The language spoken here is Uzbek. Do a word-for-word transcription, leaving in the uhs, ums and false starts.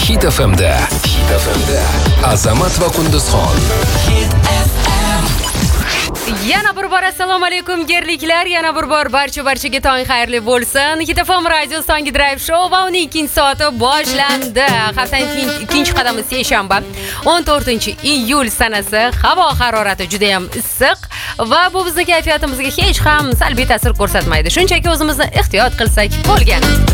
Hit F M'da. Hit F M'da Azamat va Qunduzxon. Yana bir bor assalomu alaykum gerliklar, yana bir bor barcha barchaga tong xayrli bo'lsin. Hit F M Radio So'nggi Drive Show va uning ikkinchi soati boshlandi. Haftaning ikkinchi qadami seshanba, o'n to'rtinchi iyul sanasi. Havo harorati juda ham issiq va bu bizning kayfiyatimizga hech ham salbiy ta'sir ko'rsatmaydi. Shunchaki o'zimizni ehtiyot qilsak bo'lgan.